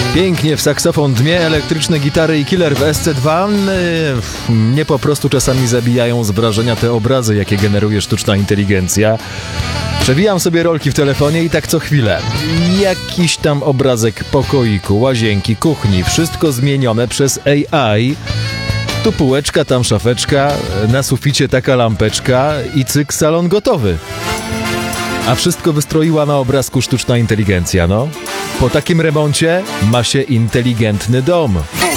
Pięknie w saksofon dmie, elektryczne gitary i killer w SC2. Mnie po prostu czasami zabijają z wrażenia te obrazy, jakie generuje sztuczna inteligencja. Przewijam sobie rolki w telefonie i tak co chwilę. Jakiś tam obrazek pokoiku, łazienki, kuchni, wszystko zmienione przez AI. Tu półeczka, tam szafeczka, na suficie taka lampeczka i cyk, salon gotowy. A wszystko wystroiła na obrazku sztuczna inteligencja, no. Po takim remoncie ma się inteligentny dom.